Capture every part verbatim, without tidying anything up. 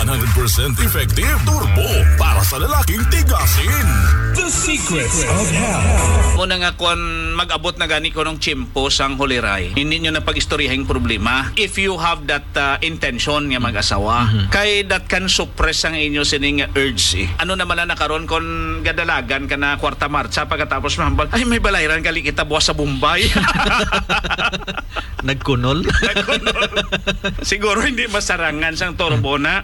one hundred percent effective turbo para sa lalaking tigasin. The Secrets of Health. Muna nga kung mag-abot na gani ko ng chimpo sang huliray, hindi nyo na pag-istoryahin problema if you have that uh, intention nga mag-asawa. Mm-hmm. Kay that can suppress ang inyo sining urge eh. Ano naman na nakaroon kung gadalagan ka na kwarta marcha pagkatapos mahambal, ay may balayran kali kita buwas sa Bombay. Nagkunol? Nagkunol. Siguro hindi masarangan sang turbo na.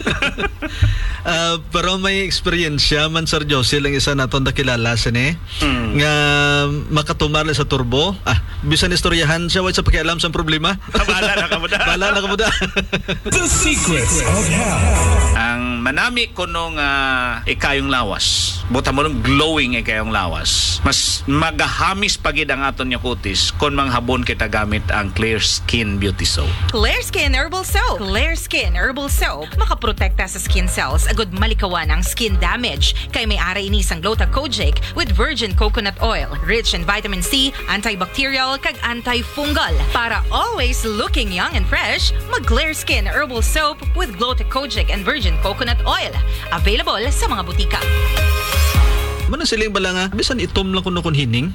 Uh, pero may experience siya man Sir Josie lang isa naton nakilala sini mm. nga makatumar sa turbo ah bisan istoryahan siya wa sa pakialam sa problema. Bala na ka mo da. Bala na ka mo da. The Secrets of Health. Ang manami ko nung uh, ikayong lawas, buta mo nung glowing ikayong lawas, mas magahamis pagid ang aton niya kutis kung manghabon kita gamit ang Clear Skin Beauty Soap. Clear Skin Herbal Soap. Clear Skin Herbal Soap makaprotekta sa skin cells agud malikawan ang skin damage kay may ara ini sang Glutacogic with virgin coconut oil rich in vitamin C, antibacterial kag antifungal para always looking young and fresh. Mag Clear Skin Herbal Soap with Glutacogic and virgin coconut oil available sa mga butika. Mana siling bala nga bisan itom lang kuno kun hining.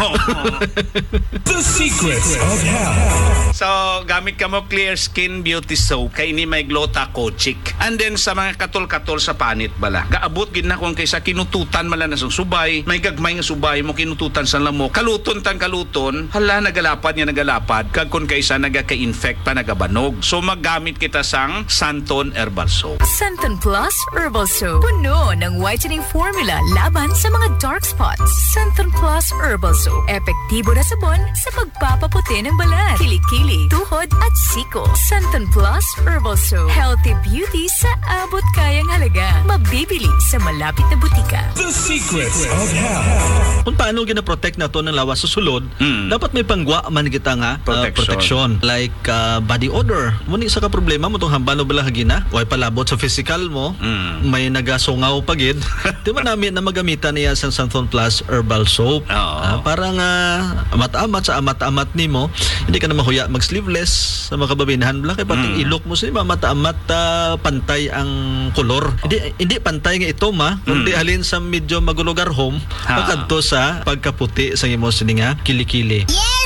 The Secrets of Health. So, gamit ka mo Clear Skin Beauty Soap kay ini may Glutacogic. And then sa mga katol-katol sa panit bala. Gaabot gid na kung kaysa kinututan mala na sa subay, may gagmay nga subay mo kinututan sa lamok. Kaluton tang kaluton, hala nagalapad niya nagalapad kag kun kaysa nagaka-infect pa nagabanog. So maggamit kita sang Santon Herbal Soap. Santon Plus Herbal Soap. Puno ng whitening formula laban sa mga dark spots. Santon Plus Herbal Soap. Epektibo na sabon sa pagpapaputi ng balat, kilikili, tuhod at siko. Santon Plus Herbal Soap. Healthy beauty sa abot kayang halaga. Mabibili sa malapit na butika. The Secrets of Health. Kung paano gina-protect nato ng lawas sa sulod, Mm. dapat may pangwa man kita nga uh, Protection. protection. Like uh, body odor. Muni sa ka problema mo tong hambalo bala hagina, way palabot sa physical mo, Mm. may nagasungaw pagid. Di man namin na magamitan niya sa Santon Plus Herbal Soap. Oo. Ah, para nga amat-amat sa amat-amat nimo, hindi ka na mahuya mag-sleeveless sa mga kababinahan bala kay pating Mm. ilok mo sa amat-amat uh, pantay ang kolor. Hindi hindi pantay nga ito ma, kundi Mm. halin sa medyo magulugar home, Ha. pagkadto sa pagkaputi sa imo sininga kilikili. Yes,